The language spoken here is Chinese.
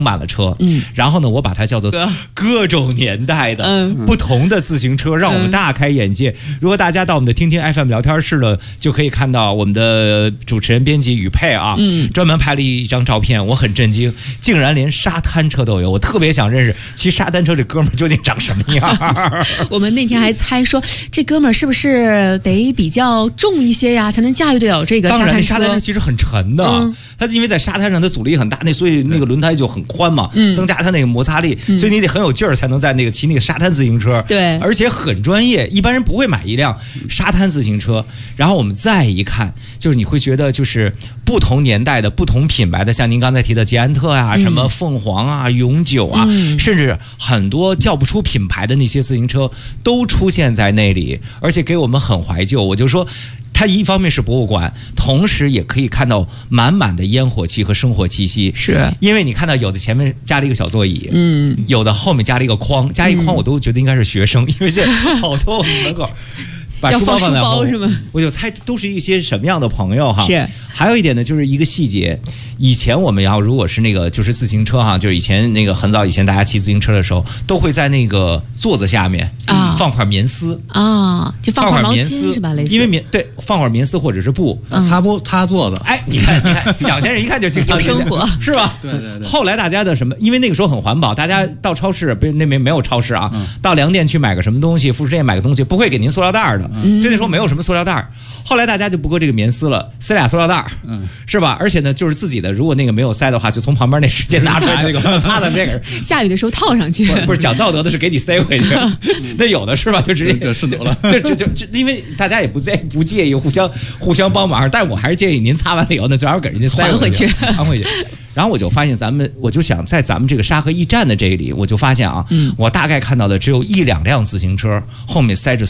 满了车，然后呢，我把它叫做各种年代的不同的自行车，让我们大开眼界。如果大家到我们的听听 FM 聊天室了，就可以看到我们的主持人编辑宇佩啊，专门拍了一张照片，我很震惊，竟然连沙滩车都有。我特别想认识骑沙滩车这哥们儿究竟长什么样。 我们那天还猜说，这哥们儿是不是得比较重一些呀，才能驾驭得了这个沙滩车？ 当然，那沙滩车其实很沉的，它因为在沙滩上，它阻力很大，所以那个轮胎就很宽嘛，增加它那个摩擦力，所以你得很有劲儿才能在那个骑那个沙滩自行车。 对， 而且很专业，一般人不会买一辆沙滩自行车。然后我们再一看，就是你会觉得就是不同年代的不同品牌的，像您刚才提的捷安特啊、什么凤凰啊、永久啊，甚至很多叫不出品牌的那些自行车都出现在那里，而且给我们很怀旧。我就说，它一方面是博物馆，同时也可以看到满满的烟火气和生活气息。 是因为你看到有的前面加了一个小座椅，有的后面加了一个框，加一框我都觉得应该是学生，因为现在好多我们门口把书包放在后面，我就猜都是一些什么样的朋友哈。 是， 还有一点呢，就是一个细节，以前我们如果是那个就是自行车哈，就是以前那个很早以前大家骑自行车的时候，都会在那个座子下面放块棉丝啊，就放块毛巾是吧？类似， 因为放块棉丝或者是布擦座子。 哎，你看，蒋先生一看就经常有生活是吧？ 对。 后来大家的什么？因为那个时候很环保，大家到超市那边没有超市啊，到粮店去买个什么东西，副食店买个东西，不会给您塑料袋的，所以那时候没有什么塑料袋。后来大家就不搁这个棉丝了，塞俩塑料袋，是吧？而且呢，就是自己的，如果那个没有塞的话，就从旁边那直接拿出来那个擦的这个。 下雨的时候套上去。 不是讲道德的，是给你塞回去。那有的是吧？就直接顺走了。 就因为大家也不介意互相帮忙，但我还是建议您擦完了以后呢，最好给人家塞回去，还回去。然后我就发现我就想在咱们这个沙河驿站的这里，我就发现啊，我大概看到的只有1-2辆自行车后面塞着